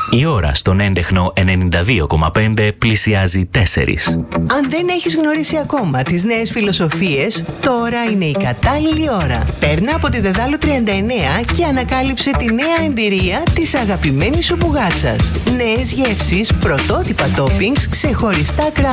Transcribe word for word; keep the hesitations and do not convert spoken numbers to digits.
Η ώρα στον έντεχνο ενενήντα δύο κόμμα πέντε πλησιάζει τέσσερις. Αν δεν έχεις γνωρίσει ακόμα τις νέες φιλοσοφίες, τώρα είναι η κατάλληλη ώρα. Παίρνα από τη Δεδάλου τριάντα εννέα και ανακάλυψε τη νέα εμπειρία της αγαπημένης σου μπουγάτσας. Νέες γεύσεις, πρωτότυπα toppings, ξεχωριστά κρασιά.